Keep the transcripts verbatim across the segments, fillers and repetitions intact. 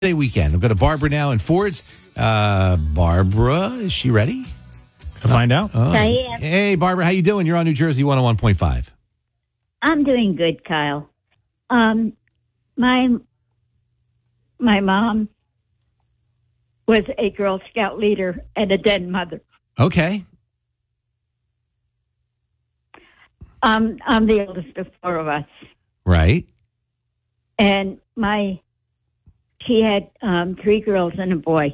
Day weekend. We'll go to Barbara now in Ford's. Uh, Barbara, is she ready? To find out. Oh. I am. Hey, Barbara, how you doing? You're on New Jersey one oh one point five. I'm doing good, Kyle. Um, my my mom was a Girl Scout leader and a den mother. Okay. Um, I'm the oldest of four of us, Right. and my she had um, three girls and a boy,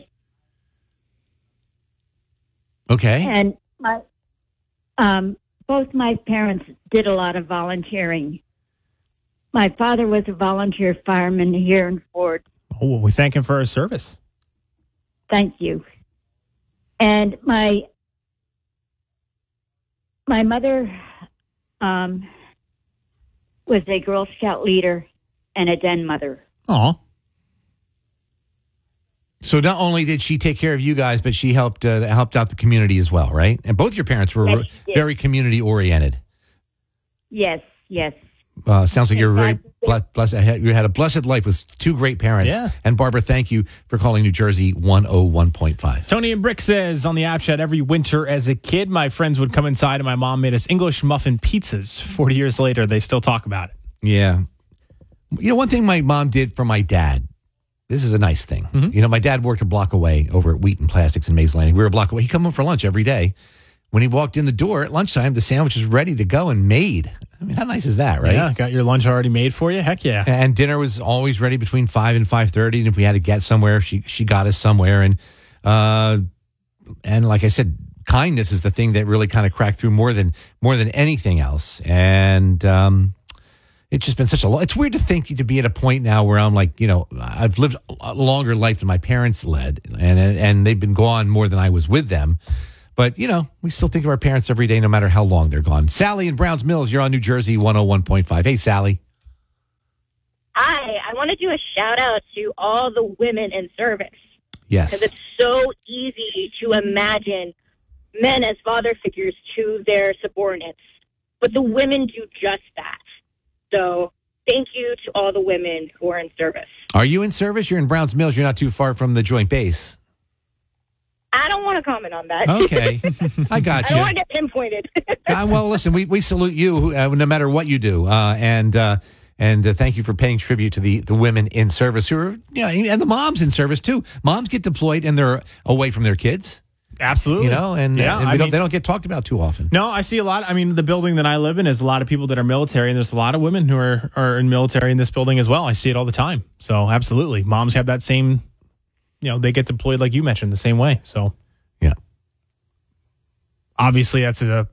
Okay. and my um, both my parents did a lot of volunteering. My father was a volunteer fireman here in Ford. Oh, well, we thank him for his service. Thank you. And my my mother um, was a Girl Scout leader and a den mother. Oh, So not only did she take care of you guys, but she helped uh, helped out the community as well, right? And both your parents were Yes, she did. very community oriented. Yes, yes. Uh, sounds like you're very Yes, blessed. blessed. You had a blessed life with two great parents. Yeah. And Barbara, thank you for calling New Jersey one oh one point five. Tony and Brick says on the app chat, every winter as a kid, my friends would come inside and my mom made us English muffin pizzas. forty years later, they still talk about it. Yeah. You know, one thing my mom did for my dad, this is a nice thing. Mm-hmm. You know, my dad worked a block away over at Wheaton Plastics in Mays Landing. We were a block away. He'd come home for lunch every day. When he walked in the door at lunchtime, the sandwich was ready to go and made. I mean, how nice is that, right? Yeah, got your lunch already made for you? Heck yeah. And dinner was always ready between five and five thirty. And if we had to get somewhere, she she got us somewhere. And uh, and like I said, kindness is the thing that really kind of cracked through more than more than anything else. And um, it's just been such a long. It's weird to think to be at a point now where I'm like, you know, I've lived a longer life than my parents led, and and they've been gone more than I was with them. But, you know, we still think of our parents every day, no matter how long they're gone. Sally in Browns Mills, you're on New Jersey one oh one point five. Hey, Sally. Hi, I want to do a shout out to all the women in service Yes. because it's so easy to imagine men as father figures to their subordinates, but the women do just that. So thank you to all the women who are in service. Are you in service? You're in Browns Mills. You're not too far from the Joint Base. I don't want to comment on that. Okay. I got I you. don't want to get pinpointed. Uh, well, listen, we, we salute you uh, no matter what you do. Uh, and uh, and uh, thank you for paying tribute to the, the women in service who are, you know, and the moms in service, too. Moms get deployed and they're away from their kids, Absolutely. you know, and, yeah, and we I don't, mean- they don't get talked about too often. No, I see a lot. I mean, the building that I live in is a lot of people that are military, and there's a lot of women who are, are in military in this building as well. I see it all the time. So, absolutely. Moms have that same, you know, they get deployed like you mentioned, the same way. So, Yeah. obviously, that's a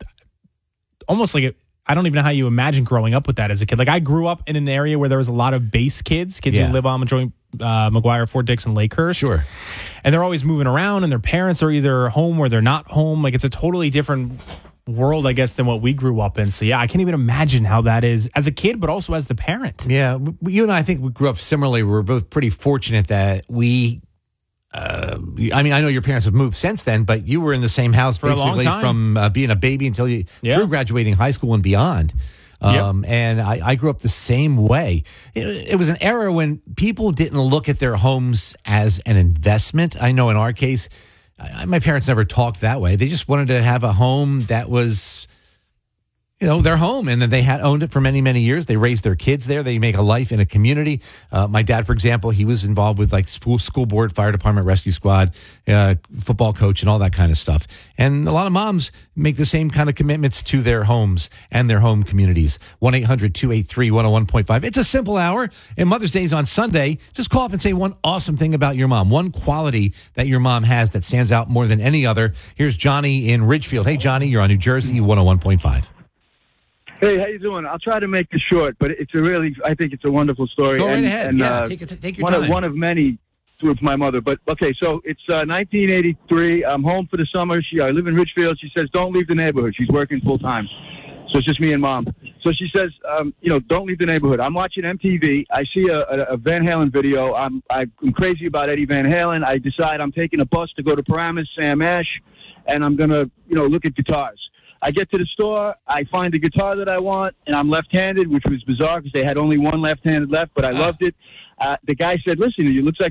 almost like a, I don't even know how you imagine growing up with that as a kid. Like, I grew up in an area where there was a lot of base kids, kids Yeah. who live on Joint uh, McGuire, Fort Dix, and Lakehurst. Sure. And they're always moving around, and their parents are either home or they're not home. Like, it's a totally different world, I guess, than what we grew up in. So, yeah, I can't even imagine how that is as a kid, but also as the parent. Yeah. w- You and I, I think we grew up similarly. We were both pretty fortunate that we. Uh, I mean, I know your parents have moved since then, but you were in the same house For a long basically time. from uh, being a baby until you Yeah. through graduating high school and beyond. Um, And I, I grew up the same way. It, it was an era when people didn't look at their homes as an investment. I know in our case, I, my parents never talked that way. They just wanted to have a home that was, you know, their home, and then they had owned it for many, many years. They raised their kids there. They make a life in a community. Uh, my dad, for example, he was involved with like school, school board, fire department, rescue squad, uh, football coach, and all that kind of stuff. And a lot of moms make the same kind of commitments to their homes and their home communities. one eight hundred two eight three one oh one point five. It's a simple hour, and Mother's Day is on Sunday. Just call up and say one awesome thing about your mom, one quality that your mom has that stands out more than any other. Here's Johnny in Ridgefield. Hey, Johnny, you're on New Jersey one oh one point five. Hey, how you doing? I'll try to make this short, but it's a really, I think it's a wonderful story. Go right and, ahead. And, Yeah, uh, take it- take your one time. Of, one of many with my mother. But, okay, so it's uh, nineteen eighty-three. I'm home for the summer. She, I live in Ridgefield. She says, don't leave the neighborhood. She's working full time. So it's just me and Mom. So she says, um, you know, don't leave the neighborhood. I'm watching M T V. I see a, a, a Van Halen video. I'm, I'm crazy about Eddie Van Halen. I decide I'm taking a bus to go to Paramus, Sam Ash, and I'm going to, you know, look at guitars. I get to the store, I find the guitar that I want, and I'm left-handed, which was bizarre because they had only one left-handed left, but I loved it. Uh, the guy said, listen, it looks like